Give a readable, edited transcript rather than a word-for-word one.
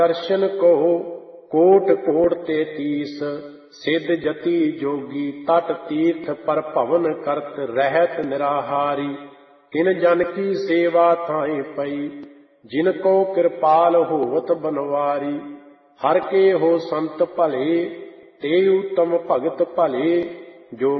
ਦਰਸ਼ਨ ਕੋ ਕੋਟ ਕੋਟ 33 ਸਿੱਧ ਜਤੀ ਜੋਗੀ ਤਟ ਤੀਰਥ ਪਰ ਭਵਨ ਕਰਤ ਰਹਿਤ ਨਿਰਾਹਾਰੀ। ਤਿਨ ਜਨ ਕੀ ਸੇਵਾ ਥਾਏ ਪਈ ਜਿਨ ਕੋ ਕਿਰਪਾਲ ਹੋਵਤ ਬਨਵਾਰੀ। ਹਰ ਕੇ ਹੋ ਸੰਤ ਭਲੇ ਤੇ ਉਤਮ ਭਗਤ ਭਲੇ ਜੋ